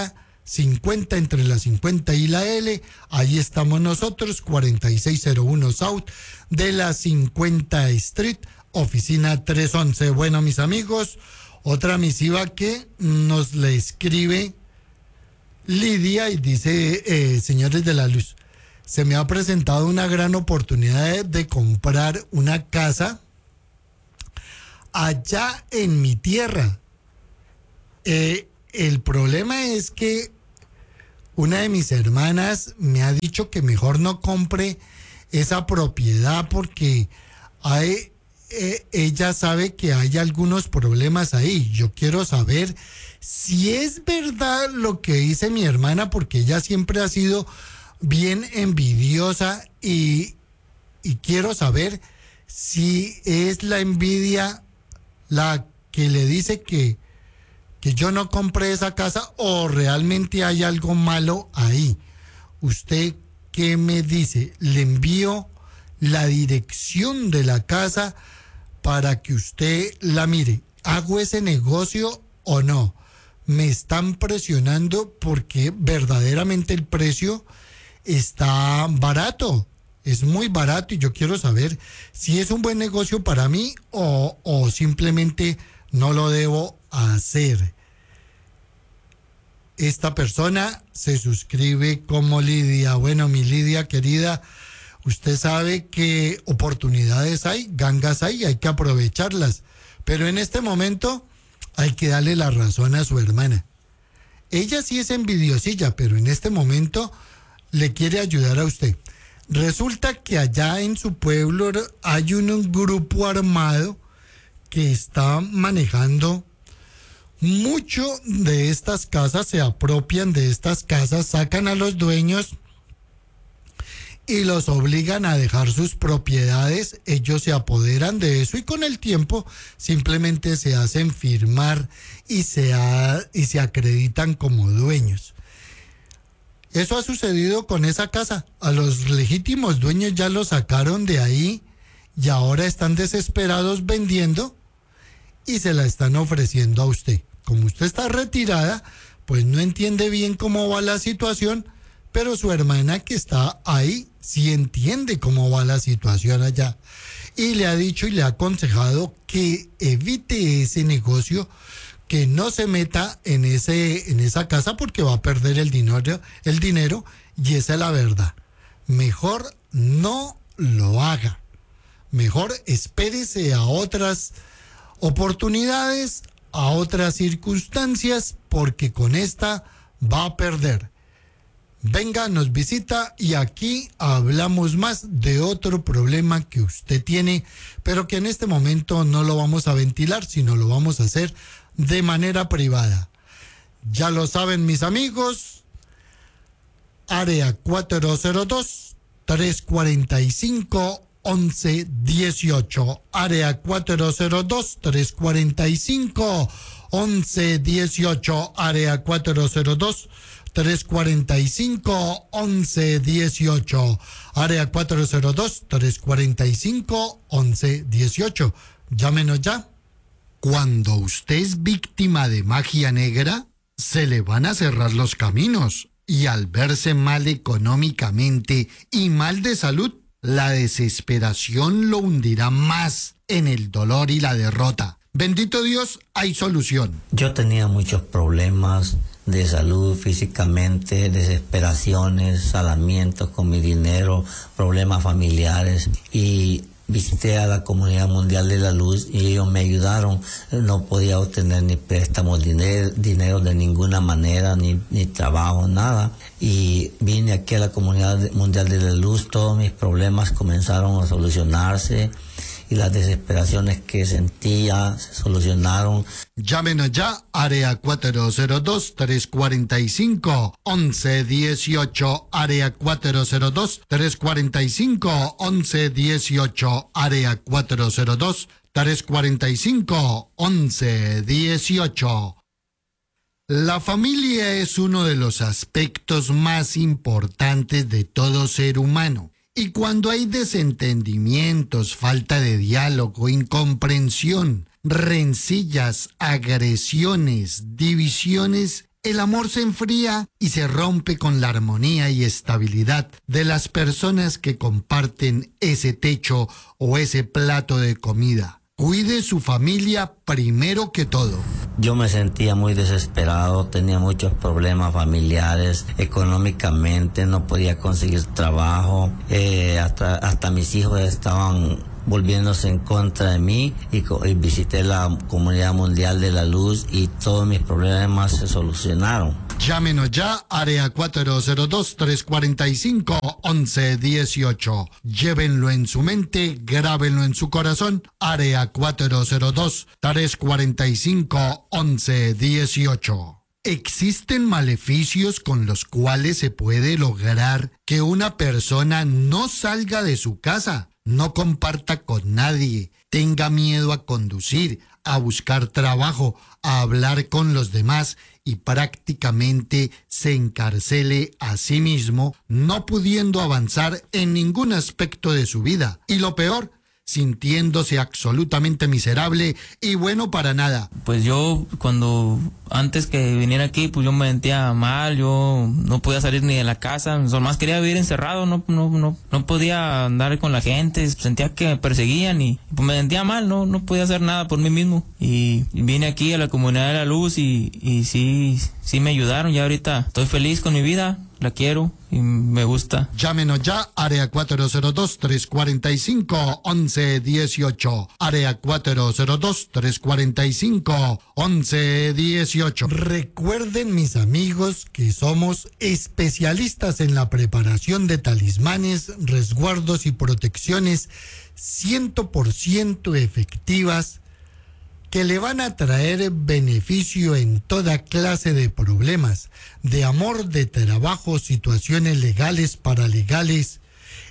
cincuenta, entre la cincuenta y la L. Ahí estamos nosotros, cuarenta y seis cero uno South de la cincuenta Street, oficina trescientos once. Bueno, mis amigos, otra misiva que nos le escribe Lidia y dice, eh, señores de la luz, se me ha presentado una gran oportunidad de, de comprar una casa allá en mi tierra. Eh, el problema es que una de mis hermanas me ha dicho que mejor no compre esa propiedad porque hay, eh, ella sabe que hay algunos problemas ahí. Yo quiero saber si es verdad lo que dice mi hermana, porque ella siempre ha sido bien envidiosa y, y quiero saber si es la envidia la que le dice que, que yo no compré esa casa o realmente hay algo malo ahí. ¿Usted qué me dice? Le envío la dirección de la casa para que usted la mire. ¿Hago ese negocio o no? Me están presionando porque verdaderamente el precio está barato, es muy barato y yo quiero saber si es un buen negocio para mí o, o simplemente no lo debo hacer. Esta persona se suscribe como Lidia. Bueno, mi Lidia querida, usted sabe que oportunidades hay, gangas hay, hay que aprovecharlas, pero en este momento hay que darle la razón a su hermana. Ella sí es envidiosilla, pero en este momento le quiere ayudar a usted. Resulta que allá en su pueblo hay un grupo armado que está manejando mucho de estas casas, se apropian de estas casas, sacan a los dueños y los obligan a dejar sus propiedades. Ellos se apoderan de eso y con el tiempo simplemente se hacen firmar y se, ha, y se acreditan como dueños. Eso ha sucedido con esa casa. A los legítimos dueños ya los sacaron de ahí y ahora están desesperados vendiendo y se la están ofreciendo a usted. Como usted está retirada, pues no entiende bien cómo va la situación, pero su hermana que está ahí sí entiende cómo va la situación allá y le ha dicho y le ha aconsejado que evite ese negocio, que no se meta en ese en esa casa porque va a perder el dinero, el dinero y esa es la verdad. Mejor no lo haga. Mejor espérese a otras oportunidades, a otras circunstancias, porque con esta va a perder. Venga, nos visita y aquí hablamos más de otro problema que usted tiene, pero que en este momento no lo vamos a ventilar, sino lo vamos a hacer de manera privada. Ya lo saben mis amigos, área cuatro cero dos, tres cuatro cinco, once dieciocho, área cuatro cero dos, tres cuatro cinco, once dieciocho, área cuatro cero dos, tres cuatro cinco, once dieciocho, área cuatro cero dos, tres cuatro cinco, once dieciocho. Llámenos ya. Cuando usted es víctima de magia negra, se le van a cerrar los caminos y al verse mal económicamente y mal de salud, la desesperación lo hundirá más en el dolor y la derrota. Bendito Dios, hay solución. Yo tenía muchos problemas de salud físicamente, desesperaciones, salamientos con mi dinero, problemas familiares y visité a la Comunidad Mundial de la Luz y ellos me ayudaron. No podía obtener ni préstamos, dinero, dinero de ninguna manera, ni, ni trabajo, nada. Y vine aquí a la Comunidad Mundial de la Luz, todos mis problemas comenzaron a solucionarse y las desesperaciones que sentía se solucionaron. Llámenos ya, área cuatro cero dos, tres cuatro cinco, once dieciocho, área cuatro cero dos, tres cuatro cinco, once dieciocho, área cuatro cero dos, tres cuatro cinco, once dieciocho. La familia es uno de los aspectos más importantes de todo ser humano. Y cuando hay desentendimientos, falta de diálogo, incomprensión, rencillas, agresiones, divisiones, el amor se enfría y se rompe con la armonía y estabilidad de las personas que comparten ese techo o ese plato de comida. Cuide su familia primero que todo. Yo me sentía muy desesperado, tenía muchos problemas familiares, económicamente no podía conseguir trabajo, eh, hasta, hasta mis hijos estaban volviéndose en contra de mí y, y visité la Comunidad Mundial de la Luz y todos mis problemas se solucionaron. Llámenos ya, área cuatro cero dos, tres cuatro cinco, once dieciocho. Llévenlo en su mente, grábenlo en su corazón, área cuatro cero dos, tres cuatro cinco, once dieciocho. ¿Existen maleficios con los cuales se puede lograr que una persona no salga de su casa, no comparta con nadie, tenga miedo a conducir, a buscar trabajo, a hablar con los demás y prácticamente se encarcele a sí mismo, no pudiendo avanzar en ningún aspecto de su vida? Y lo peor, sintiéndose absolutamente miserable y bueno para nada. Pues yo cuando antes que viniera aquí, pues yo me sentía mal, yo no podía salir ni de la casa, solo más quería vivir encerrado, no no no no podía andar con la gente, sentía que me perseguían y pues me sentía mal, no no podía hacer nada por mí mismo y vine aquí a la Comunidad de la Luz y y sí sí me ayudaron, ya ahorita estoy feliz con mi vida, la quiero y me gusta. Llámenos ya, área cuatro cero dos, tres cuatro cinco, once dieciocho. Área cuatro cero dos, tres cuatro cinco, once dieciocho. Recuerden, mis amigos, que somos especialistas en la preparación de talismanes, resguardos y protecciones cien por ciento efectivas que le van a traer beneficio en toda clase de problemas, de amor, de trabajo, situaciones legales, paralegales,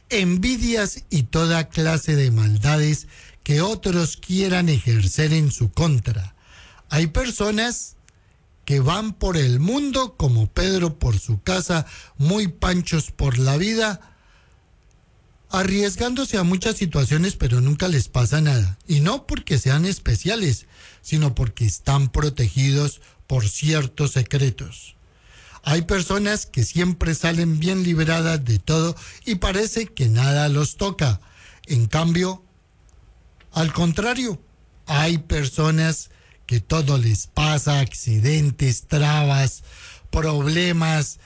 envidias y toda clase de maldades que otros quieran ejercer en su contra. Hay personas que van por el mundo como Pedro por su casa, muy panchos por la vida, arriesgándose a muchas situaciones, pero nunca les pasa nada. Y no porque sean especiales, sino porque están protegidos por ciertos secretos. Hay personas que siempre salen bien liberadas de todo y parece que nada los toca. En cambio, al contrario, hay personas que todo les pasa, accidentes, trabas, problemas,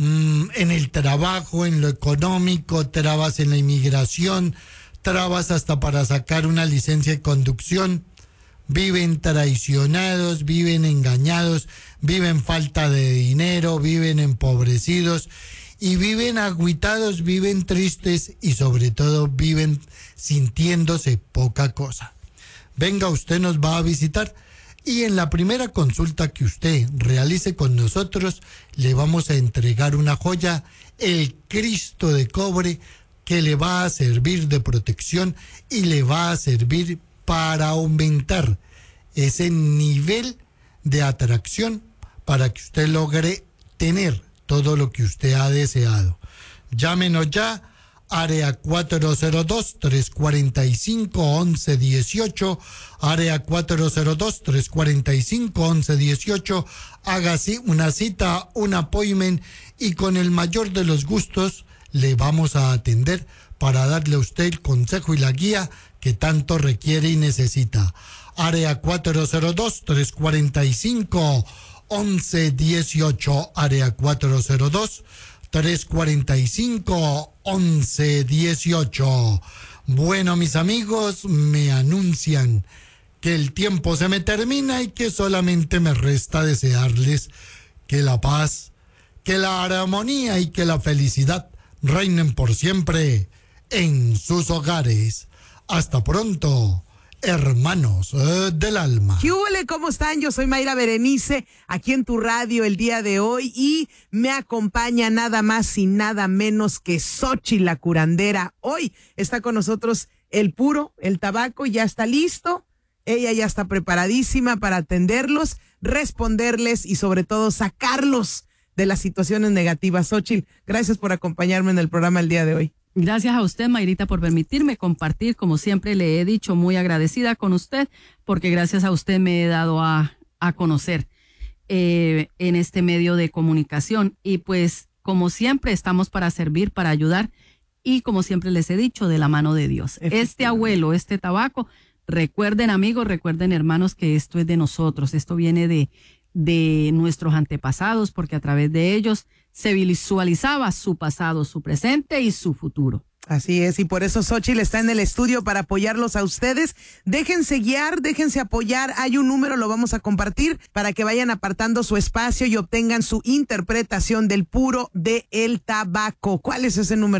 en el trabajo, en lo económico, trabas en la inmigración, trabas hasta para sacar una licencia de conducción, viven traicionados, viven engañados, viven falta de dinero, viven empobrecidos y viven agüitados, viven tristes y sobre todo viven sintiéndose poca cosa. Venga, usted nos va a visitar. Y en la primera consulta que usted realice con nosotros, le vamos a entregar una joya, el Cristo de cobre, que le va a servir de protección y le va a servir para aumentar ese nivel de atracción para que usted logre tener todo lo que usted ha deseado. Llámenos ya. Área cuatro cero dos, tres cuatro cinco, once dieciocho, área cuatro cero dos, tres cuatro cinco, once dieciocho, haga una cita, un appointment y con el mayor de los gustos le vamos a atender para darle a usted el consejo y la guía que tanto requiere y necesita. Área cuatro cero dos, tres cuatro cinco, once dieciocho, área cuatro cero dos, tres cuatro cinco, once dieciocho. Bueno, mis amigos, me anuncian que el tiempo se me termina y que solamente me resta desearles que la paz, que la armonía y que la felicidad reinen por siempre en sus hogares. Hasta pronto, hermanos eh, del alma. ¿Qué huele? ¿Cómo están? Yo soy Mayra Berenice, aquí en tu radio el día de hoy y me acompaña nada más y nada menos que Xochitl la curandera. Hoy está con nosotros el puro, el tabaco, ya está listo. Ella ya está preparadísima para atenderlos, responderles y sobre todo sacarlos de las situaciones negativas. Xochitl, gracias por acompañarme en el programa el día de hoy. Gracias a usted, Mayrita, por permitirme compartir. Como siempre le he dicho, muy agradecida con usted, porque gracias a usted me he dado a, a conocer. eh, en este medio de comunicación. Y pues, como siempre, estamos para servir, para ayudar y, como siempre les he dicho, de la mano de Dios. Este abuelo, este tabaco, recuerden amigos, recuerden hermanos que esto es de nosotros, esto viene de, de nuestros antepasados, porque a través de ellos se visualizaba su pasado, su presente y su futuro. Así es, y por eso Xóchitl está en el estudio para apoyarlos a ustedes. Déjense guiar, déjense apoyar. Hay un número, lo vamos a compartir para que vayan apartando su espacio y obtengan su interpretación del puro de el tabaco. ¿Cuál es ese número?